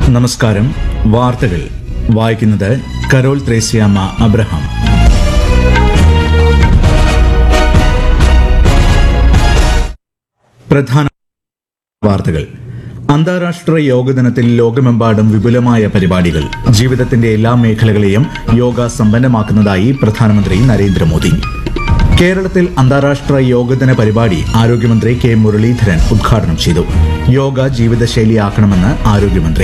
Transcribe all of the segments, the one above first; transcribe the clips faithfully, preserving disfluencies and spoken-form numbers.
നമസ്കാരം. വാർത്തകൾ വായിക്കുന്നത് കരോൾ ത്രേസ്യാമ്മ അബ്രഹാം. പ്രധാന വാർത്തകൾ. അന്താരാഷ്ട്ര യോഗ ദിനത്തിൽ ലോകമെമ്പാടും വിപുലമായ പരിപാടികൾ. ജീവിതത്തിന്റെ എല്ലാ മേഖലകളെയും യോഗ സമ്പന്നമാക്കുന്നതായി പ്രധാനമന്ത്രി നരേന്ദ്രമോദി. കേരളത്തിൽ അന്താരാഷ്ട്ര യോഗദിന പരിപാടി ആരോഗ്യമന്ത്രി കെ മുരളീധരൻ ഉദ്ഘാടനം ചെയ്തു. യോഗ ജീവിതശൈലിയാക്കണമെന്ന് ആരോഗ്യമന്ത്രി.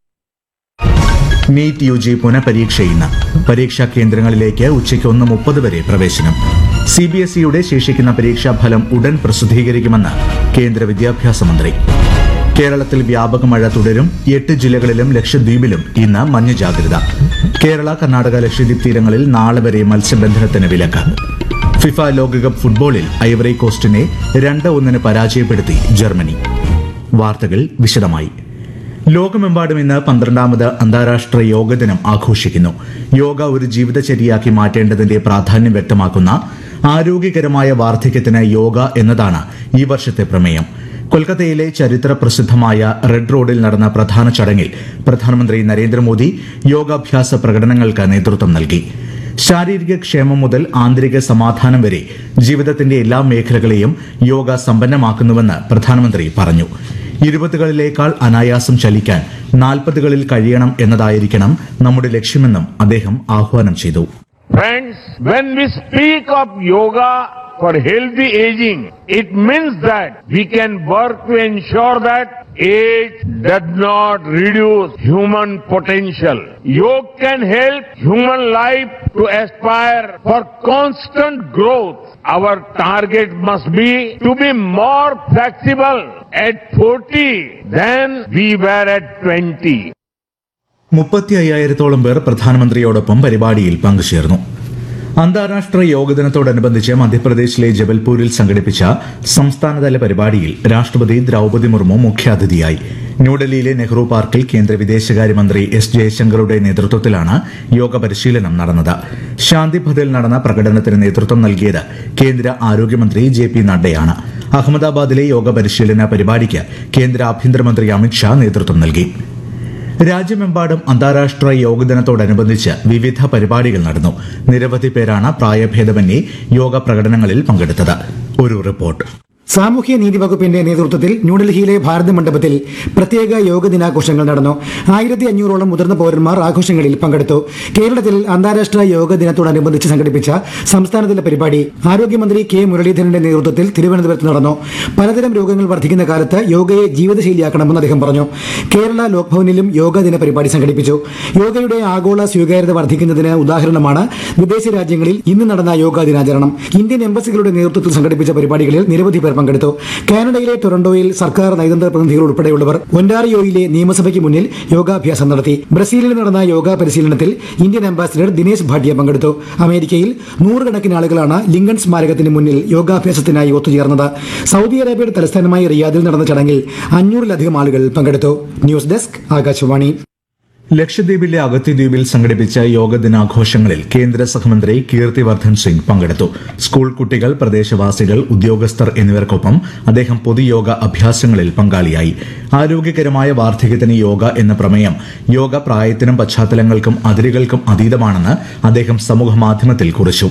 നീറ്റ് യു ജി പുനഃപരീക്ഷ ഇന്ന്. പരീക്ഷാ കേന്ദ്രങ്ങളിലേക്ക് ഉച്ചയ്ക്ക് ഒന്ന് മുപ്പത് വരെ പ്രവേശനം. സി ബി എസ് ഇയുടെ ശേഷിക്കുന്ന പരീക്ഷാഫലം ഉടൻ പ്രസിദ്ധീകരിക്കുമെന്ന് കേന്ദ്ര വിദ്യാഭ്യാസ മന്ത്രി. കേരളത്തിൽ വ്യാപക മഴ തുടരും. എട്ട് ജില്ലകളിലും ലക്ഷദ്വീപിലും ഇന്ന് മഞ്ഞ ജാഗ്രത. കേരള, കർണാടക, ലക്ഷദ്വീപ് തീരങ്ങളിൽ നാളെ വരെ മത്സ്യബന്ധനത്തിന് വിലക്ക്. ഫിഫ ലോകകപ്പ് ഫുട്ബോളിൽ ഐവറി കോസ്റ്റിനെ രണ്ട് ഒന്നിന് പരാജയപ്പെടുത്തി ജർമ്മനി. വാർത്തകൾ വിശദമായി. ലോകമെമ്പാടും ഇന്ന് പന്ത്രണ്ടാമത് അന്താരാഷ്ട്ര യോഗ ദിനം ആഘോഷിക്കുന്നു. യോഗ ഒരു ജീവിതചര്യയാക്കി മാറ്റേണ്ടതിന്റെ പ്രാധാന്യം വ്യക്തമാക്കുന്ന ആരോഗ്യകരമായ വാർദ്ധക്യത്തിന് യോഗ എന്നതാണ് ഈ വർഷത്തെ പ്രമേയം. കൊൽക്കത്തയിലെ ചരിത്ര പ്രസിദ്ധമായ റെഡ് റോഡിൽ നടന്ന പ്രധാന ചടങ്ങിൽ പ്രധാനമന്ത്രി നരേന്ദ്രമോദി യോഗാഭ്യാസ പ്രകടനങ്ങൾക്ക് നേതൃത്വം നൽകി. ശാരീരിക ക്ഷേമം മുതൽ ആന്തരിക സമാധാനം വരെ ജീവിതത്തിന്റെ എല്ലാ മേഖലകളെയും യോഗ സമ്പന്നമാക്കുന്നുവെന്ന് പ്രധാനമന്ത്രി പറഞ്ഞു. ഇരുപതുകളിലേക്കാൾ അനായാസം ചലിക്കാൻ നാൽപ്പതുകളിൽ കഴിയണം എന്നതായിരിക്കണം നമ്മുടെ ലക്ഷ്യമെന്നും അദ്ദേഹം ആഹ്വാനം ചെയ്തു. Friends, when we speak of yoga for healthy aging, it means that we can work to ensure that age does not reduce human potential. Yoga can help human life to aspire for constant growth. Our target must be to be more flexible at forty than we were at twenty. മുപ്പത്തി അയ്യായിരത്തോളം പേർ പ്രധാനമന്ത്രിയോടൊപ്പം പരിപാടിയിൽ പങ്കുചേർന്നു. അന്താരാഷ്ട്ര യോഗ ദിനത്തോടനുബന്ധിച്ച് മധ്യപ്രദേശിലെ ജബൽപൂരിൽ സംഘടിപ്പിച്ച സംസ്ഥാനതല പരിപാടിയിൽ രാഷ്ട്രപതി ദ്രൌപദി മുർമു മുഖ്യാതിഥിയായി. ന്യൂഡൽഹിയിലെ നെഹ്റു പാർക്കിൽ കേന്ദ്ര വിദേശകാര്യമന്ത്രി എസ് ജയശങ്കറുടെ നേതൃത്വത്തിലാണ് യോഗ പരിശീലനം നടന്നത്. ശാന്തിപഥിൽ നടന്ന പ്രകടനത്തിന് നേതൃത്വം നൽകിയത് കേന്ദ്ര ആരോഗ്യമന്ത്രി ജെ പി നഡ്ഡയാണ്. അഹമ്മദാബാദിലെ യോഗ പരിശീലന പരിപാടിക്ക് കേന്ദ്ര ആഭ്യന്തരമന്ത്രി അമിത്ഷാ നേതൃത്വം നൽകി. രാജ്യമെമ്പാടും അന്താരാഷ്ട്ര യോഗ ദിനത്തോടനുബന്ധിച്ച് വിവിധ പരിപാടികൾ നടന്നു. നിരവധി പേരാണ് പ്രായഭേദമന്യേ യോഗ പ്രകടനങ്ങളിൽ പങ്കെടുത്തത്. ഒരു റിപ്പോർട്ട്. സാമൂഹ്യ നീതി വകുപ്പിന്റെ നേതൃത്വത്തിൽ ന്യൂഡൽഹിയിലെ ഭാരത മണ്ഡപത്തിൽ പ്രത്യേക യോഗ ദിനാഘോഷങ്ങൾ നടന്നു. ആയിരത്തി അഞ്ഞൂറോളം മുതിർന്ന പൌരന്മാർ ആഘോഷങ്ങളിൽ പങ്കെടുത്തു. കേരളത്തിൽ അന്താരാഷ്ട്ര യോഗ ദിനത്തോടനുബന്ധിച്ച് സംഘടിപ്പിച്ച സംസ്ഥാനതല പരിപാടി ആരോഗ്യമന്ത്രി കെ മുരളീധരന്റെ നേതൃത്വത്തിൽ തിരുവനന്തപുരത്ത് നടന്നു. പലതരം രോഗങ്ങൾ വർദ്ധിക്കുന്ന കാലത്ത് യോഗയെ ജീവിതശൈലിയാക്കണമെന്ന് അദ്ദേഹം പറഞ്ഞു. കേരള ലോക്ഭവനിലും യോഗ ദിന പരിപാടി സംഘടിപ്പിച്ചു. യോഗയുടെ ആഗോള സ്വീകാര്യത വർദ്ധിക്കുന്നതിന് ഉദാഹരണമാണ് വിദേശ രാജ്യങ്ങളിൽ ഇന്ന് നടന്ന യോഗാ ദിനാചരണം. ഇന്ത്യൻ എംബസികളുടെ നേതൃത്വത്തിൽ സംഘടിപ്പിച്ച പരിപാടികളിൽ നിരവധി പേർ പങ്കെടുത്തു. കാനഡയിലെ ടൊറന്റോയിൽ സർക്കാർ നയതന്ത്ര പ്രതിനിധികൾ ഉൾപ്പെടെയുള്ളവർ ഒന്റാറിയോയിലെ നിയമസഭയ്ക്ക് മുന്നിൽ യോഗാഭ്യാസം നടത്തി. ബ്രസീലിൽ നടന്ന യോഗാ പരിശീലനത്തിൽ ഇന്ത്യൻ അംബാസിഡർ ദിനേശ് ഭാട്ടിയ പങ്കെടുത്തു. അമേരിക്കയിൽ നൂറുകണക്കിന് ആളുകളാണ് ലിങ്കൺ സ്മാരകത്തിന് മുന്നിൽ യോഗാഭ്യാസത്തിനായി ഒത്തുചേർന്നത്. സൗദി അറേബ്യയുടെ തലസ്ഥാനമായ റിയാദിൽ നടന്ന ചടങ്ങിൽ അഞ്ഞൂറിലധികം ആളുകൾ പങ്കെടുത്തു. News desk Akashvani. ലക്ഷദ്വീപിലെ അഗത്തിദ്വീപിൽ സംഘടിപ്പിച്ച യോഗ ദിനാഘോഷങ്ങളിൽ കേന്ദ്ര സഹമന്ത്രി കീർത്തിവർദ്ധൻ സിംഗ് പങ്കെടുത്തു. സ്കൂൾ കുട്ടികൾ, പ്രദേശവാസികൾ, ഉദ്യോഗസ്ഥർ എന്നിവർക്കൊപ്പം അദ്ദേഹം പൊതുയോഗ അഭ്യാസങ്ങളിൽ പങ്കാളിയായി. ആരോഗ്യകരമായ വാർദ്ധക്യത്തിന് യോഗ എന്ന പ്രമേയം യോഗ പ്രായത്തിനും പശ്ചാത്തലങ്ങൾക്കും അതിരുകൾക്കും അതീതമാണെന്ന് അദ്ദേഹം സമൂഹമാധ്യമത്തിൽ കുറിച്ചു.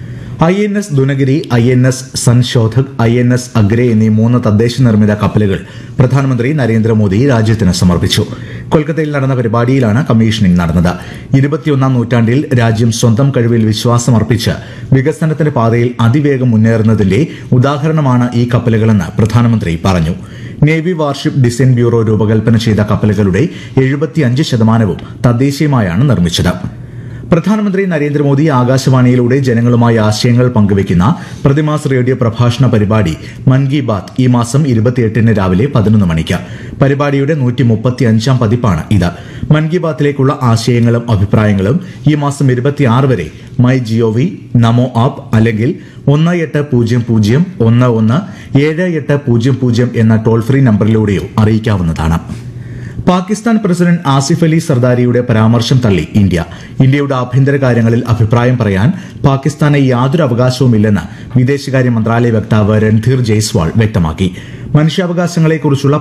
I N S Dunagiri, I N S Sanshodhak, I N S Agre എന്നീ മൂന്ന് തദ്ദേശ നിർമ്മിത കപ്പലുകൾ പ്രധാനമന്ത്രി നരേന്ദ്രമോദി രാജ്യത്തിന് സമർപ്പിച്ചു. കൊൽക്കത്തയിൽ നടന്ന പരിപാടിയിലാണ് കമ്മീഷനിംഗ് നടന്നത്. ഇരുപത്തിയൊന്നാം നൂറ്റാണ്ടിൽ രാജ്യം സ്വന്തം കഴിവിൽ വിശ്വാസമർപ്പിച്ച് വികസനത്തിന്റെ പാതയിൽ അതിവേഗം മുന്നേറുന്നതിന്റെ ഉദാഹരണമാണ് ഈ കപ്പലുകളെന്ന് പ്രധാനമന്ത്രി പറഞ്ഞു. നേവി വാർഷിപ്പ് ഡിസൈൻ ബ്യൂറോ രൂപകൽപ്പന ചെയ്ത കപ്പലുകളുടെ എഴുപത്തിയഞ്ച് ശതമാനവും തദ്ദേശീയമായാണ് നിർമ്മിച്ചത്. പ്രധാനമന്ത്രി നരേന്ദ്രമോദി ആകാശവാണിയിലൂടെ ജനങ്ങളുമായി ആശയങ്ങൾ പങ്കുവയ്ക്കുന്ന പ്രതിമാസ റേഡിയോ പ്രഭാഷണ പരിപാടി മൻ കി ബാത് ഈ മാസം ഇരുപത്തിയെട്ടിന് രാവിലെ പതിനൊന്ന് മണിക്ക്. പരിപാടിയുടെ നൂറ്റി മുപ്പത്തിയഞ്ചാം പതിപ്പാണ് ഇത്. മൻ കി ബാത്തിലേക്കുള്ള ആശയങ്ങളും അഭിപ്രായങ്ങളും ഈ മാസം ഇരുപത്തിയാറ് വരെ മൈ ജിഒവി, നമോ ആപ്പ് അല്ലെങ്കിൽ ഒന്ന് എട്ട് പൂജ്യം പൂജ്യം ഒന്ന് ഒന്ന് ഏഴ് എട്ട് പൂജ്യം പൂജ്യം എന്ന toll free നമ്പറിലൂടെയോ അറിയിക്കാവുന്നതാണ്. Pakistan president Asif Ali സർദാരിയുടെ പരാമർശം തള്ളി ഇന്ത്യ. ഇന്ത്യയുടെ ആഭ്യന്തര കാര്യങ്ങളിൽ അഭിപ്രായം പറയാൻ പാകിസ്ഥാന് യാതൊരു അവകാശവുമില്ലെന്ന് വിദേശകാര്യ മന്ത്രാലയ വക്താവ് രൺധീർ ജയ്സ്വാൾ വ്യക്തമാക്കി. മനുഷ്യാവകാശങ്ങളെക്കുറിച്ചുള്ള